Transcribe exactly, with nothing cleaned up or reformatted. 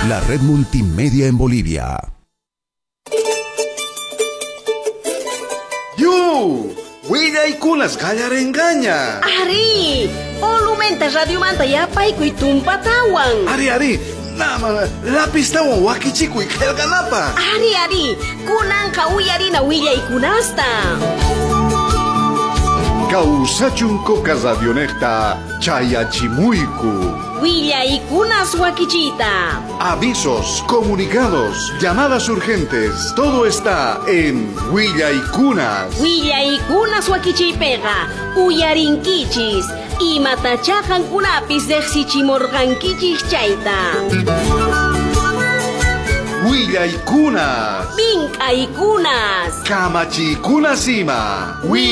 La red multimedia en Bolivia. ¡Yu! Willaykunas qallaringaña. Ari, olumenta radio manta yapaykuy tumpatawan. Ari, Ari, nama lapistawan wakichikuy qillqanapa. Ari, Ari, kunanqa uyarina willaykunasta. Kawsachunko radionecta chayachimuyku. Willaykunas wakichita. Avisos, comunicados, llamadas urgentes, todo está en Willaykunas. Willaykunas wakichipega, uyarinkichis, y matachajan kunapis dexichimorgankichis chayta. Willaykunas. Minkaykunas. Kamachikunas ima.